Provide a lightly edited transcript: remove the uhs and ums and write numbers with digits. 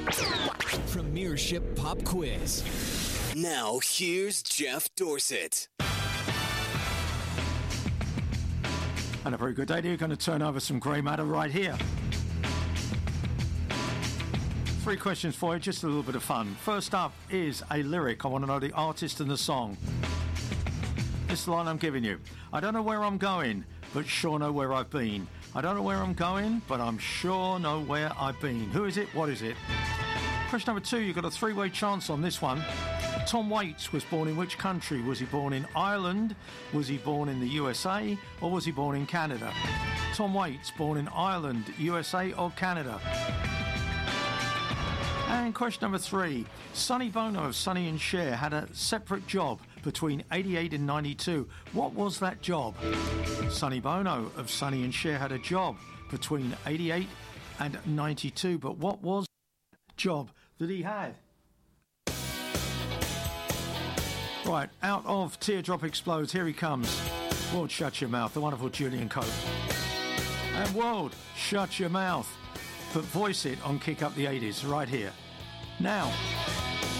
Premiership Pop Quiz. Now, here's Jeff Dorsett. And a very good day. You're going to turn over some grey matter right here. 3 questions for you, just a little bit of fun. First up is a lyric. I want to know the artist and the song. This line I'm giving you. I don't know where I'm going, but sure know where I've been. I don't know where I'm going, but I'm sure know where I've been. Who is it? What is it? Question number 2, you've got a 3-way chance on this one. Tom Waits was born in which country? Was he born in Ireland? Was he born in the USA? Or was he born in Canada? Tom Waits, born in Ireland, USA or Canada? And question number 3, Sonny Bono of Sonny and Cher had a separate job between 88 and 92. What was that job? Sonny Bono of Sonny and Cher had a job between 88 and 92, but what was the job that he had? Right, out of Teardrop Explodes, here he comes. World, Shut Your Mouth, the wonderful Julian Cope. And World, Shut Your Mouth, but voice it on Kick Up the 80s right here. Now.